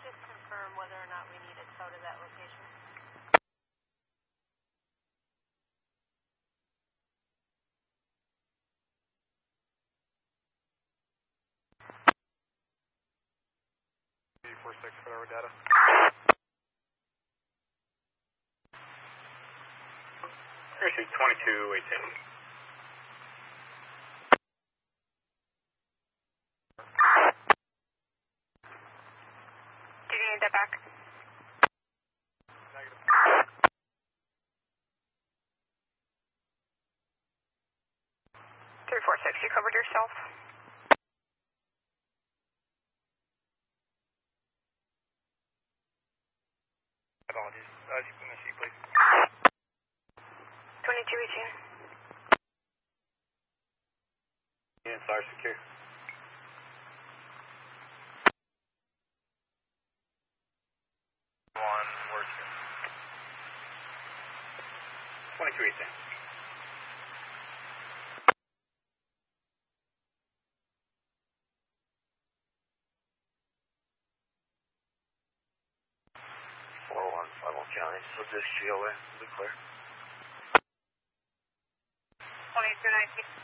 just confirm whether or not we need a tow to that location? D46 for our data. Actually, 2218. Do you need that back? Negative. 346, you covered yourself. Apologies. CMC, please. 2218. Unit fire secure. One, worst. 2218. County, so this GOA, be clear. 2219.